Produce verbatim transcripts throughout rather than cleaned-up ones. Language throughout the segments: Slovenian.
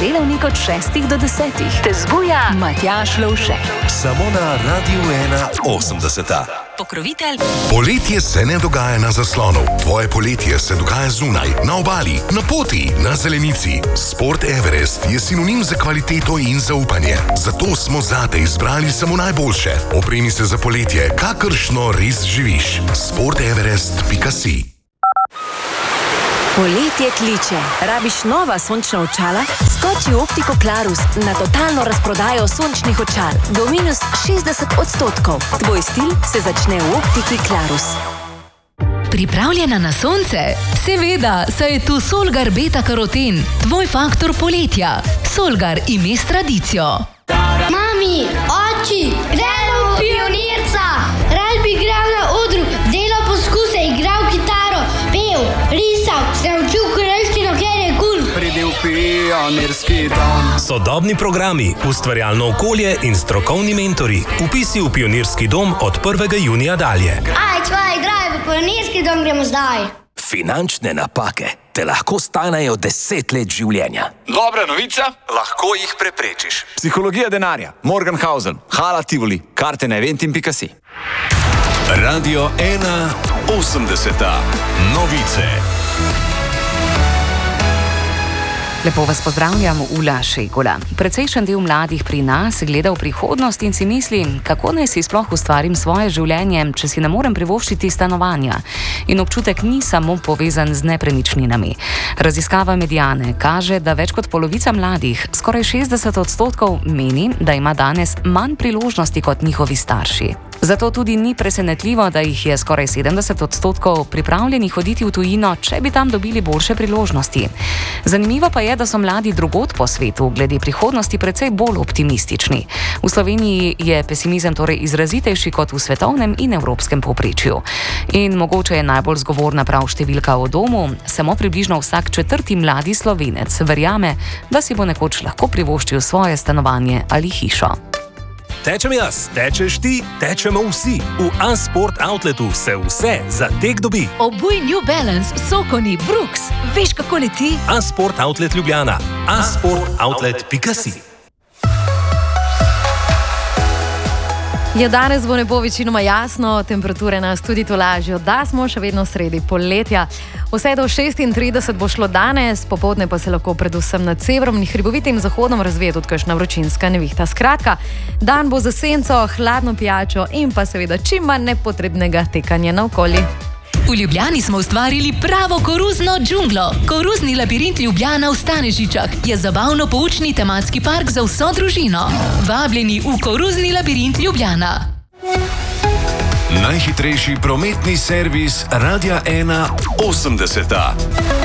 delavnik od šestih do desetih. Te zbuja Matjaž Lovšek. Samo na Radiu ena osemdeseta. Pokrovitelj. Poletje se ne dogaja na zaslonu. Tvoje poletje se dogaja zunaj, na obali, na poti, na zelenici. Sport Everest je sinonim za kvaliteto in zaupanje. Zato smo zate izbrali samo najboljše. Opremi se za poletje, kakršno res živiš. sport everest pika si. Poletje kliče. Rabiš nova sončna očala? Skoči v Optiko Klarus na totalno razprodajo sončnih očal. Do minus šestdeset odstotkov. Tvoj stil se začne v Optiki Klarus. Pripravljena na sonce? Seveda, saj je tu Solgar Beta Karoten, tvoj faktor poletja. Solgar ime s tradicijo. Mami, oči, gremo v pionirca! Rad bi igral na odru, delal poskuse, igral kitaro, pel, risal, se učil korejščino, ker je kul. Pridi v pionirski dom. Sodobni programi, ustvarjalno okolje in strokovni mentori. Vpisi v pionirski dom od prvega junija dalje. Aj, čvaj, draj, v pionirski dom gremo zdaj. Finančne napake te lahko stanejo deset let življenja. Dobra novica, lahko jih preprečiš. Psihologija denarja, Morgenhausen, Hala Tivoli, karte na eventim pika si. Radio ena osemdeseta. Novice. Lepo vas pozdravljam, Ula Šegola. Precejšen del mladih pri nas gleda v prihodnost in si misli, kako naj si sploh ustvarim svoje življenje, če si ne morem privoščiti stanovanja. In občutek ni samo povezan z nepremičninami. Raziskava Mediane kaže, da več kot polovica mladih, skoraj šestdeset odstotkov, meni, da ima danes manj priložnosti kot njihovi starši. Zato tudi ni presenetljivo, da jih je skoraj sedemdeset odstotkov pripravljenih hoditi v tujino, če bi tam dobili boljše priložnosti. Zanimivo pa je, da so mladi drugod po svetu glede prihodnosti precej bolj optimistični. V Sloveniji je pesimizem torej izrazitejši kot v svetovnem in evropskem povprečju. In mogoče je najbolj zgovorna prav številka o domu, samo približno vsak četrti mladi Slovenec verjame, da si bo nekoč lahko privoščil svoje stanovanje ali hišo. Tečem jaz, tečeš ti, tečemo vsi. V A-Sport Outletu se vse za tek dobi. Obuj New Balance, Sokoni, Brooks. Veš, kako leti? A-Sport Outlet Ljubljana. a sport outlet pika si. Je danes bo nebo večinoma jasno, temperature nas tudi tolažijo, da smo še vedno sredi poletja. Vse do šestintrideset bo šlo danes, popoldne pa se lahko predvsem nad severom in hribovitim zahodom razvije tudi kakšna vročinska nevihta. Skratka, dan bo za senco, hladno pijačo in pa seveda čim manj nepotrebnega tekanja naokoli. V Ljubljani smo ustvarili pravo koruzno džunglo. Koruzni labirint Ljubljana v Stanežičah je zabavno-poučni tematski park za vso družino. Vabljeni v Koruzni labirint Ljubljana. Najhitrejši prometni servis Radia ena osemdeseta.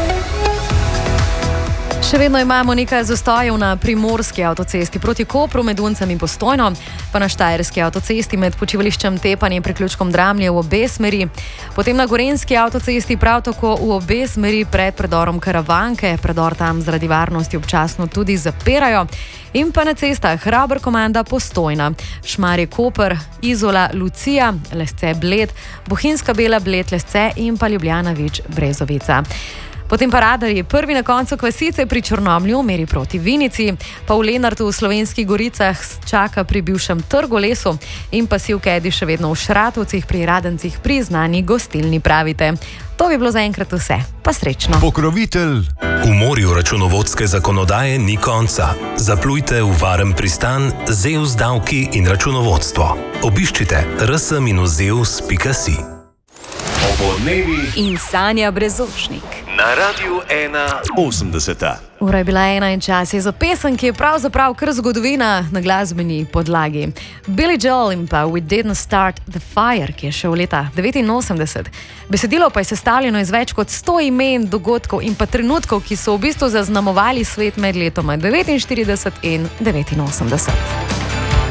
Še vedno imamo nekaj zastojev na primorski avtocesti proti Kopru med Uncem in Postojno, pa na štajerski avtocesti med počivališčem Tepanje in priključkom Dramlje v obe smeri. Potem na gorenjski avtocesti prav tako v obe smeri pred predorom Karavanke, predor tam zaradi varnosti občasno tudi zapirajo. In pa na cestah Hraber-Komanda Postojna, Šmarje-Koper, Izola, Lucija, Lesce-Bled, Bohinjska-Bela, Bled-Lesce in pa Ljubljana-Vič-Brezovica. Potem pa radarji prvi na koncu Kvasice pri Črnomlju, meri proti Vinici, pa v Lenartu v Slovenskih Goricah čaka pri bivšem Trgu lesu in pa si v Kedi še vedno v Šratovcih pri Radencih pri znani gostilni pravite. To bi bilo zaenkrat vse. Pa srečno. Pokrovitelj. V morju računovodske zakonodaje ni konca. Zaplujte v varen pristan Zeus davki in računovodstvo. Obiščite r s minus zeus pika si. Obodnevi In Sanja Brezošnik. na Radiu ena osemdeseta. Ura je bila ena in čas je za pesem, ki je pravzaprav kar zgodovina na glasbeni podlagi. Billy Joel in pa We Didn't Start the Fire, ki je šel leta devetinosemdeset. Besedilo pa je sestavljeno iz več kot sto imen, dogodkov in pa trenutkov, ki so v bistvu zaznamovali svet med letoma devetinštirideset in devetinosemdeset.